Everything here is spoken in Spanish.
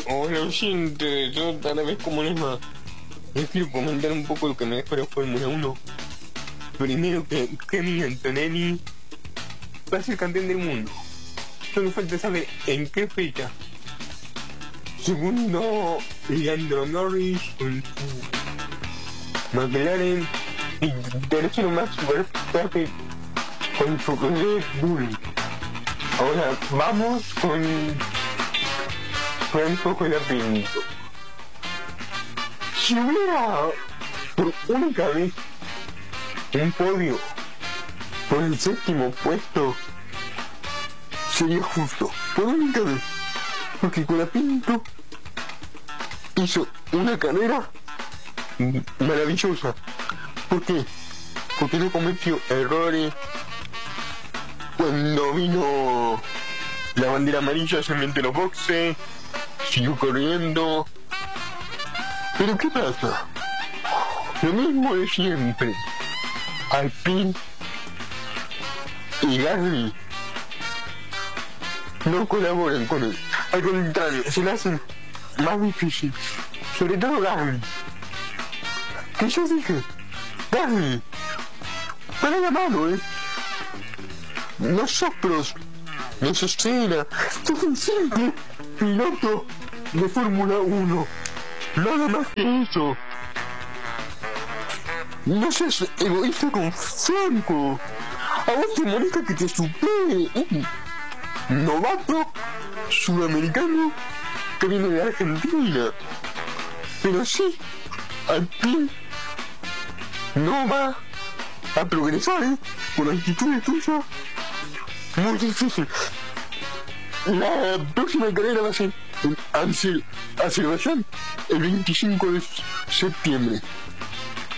Hola, oyente, yo tal vez como les más. Les quiero comentar un poco lo que me dejó la Fórmula 1. Primero que Kimi Antonelli va a ser campeón del mundo. Solo falta saber en qué fecha. Segundo, Lando Norris con su McLaren. Y tercero, Max Verstappen con su Red Bull. Ahora vamos con Franco Colapinto. Si hubiera por única vez un podio por el séptimo puesto, sería justo, por única vez, porque Colapinto hizo una carrera maravillosa. ¿Por qué? Porque no cometió errores. Cuando vino la bandera amarilla se metió en los boxes, siguió corriendo. Pero ¿qué pasa? Lo mismo de siempre. Alpine y Gasly no colaboran con él. Al contrario, se le hacen más difícil. Sobre todo Gasly. Que yo dije, Gasly, para la mano, no sos pros, no sos Senna, sos un simple piloto de Fórmula 1. Nada más que eso. No seas egoísta con Franco. A vos te molesta que te supere un novato sudamericano que viene de Argentina. Pero sí, Alpine no va a progresar, con la actitud tuya. Muy difícil. La próxima carrera va a ser en Azerbaiyán el 25 de septiembre.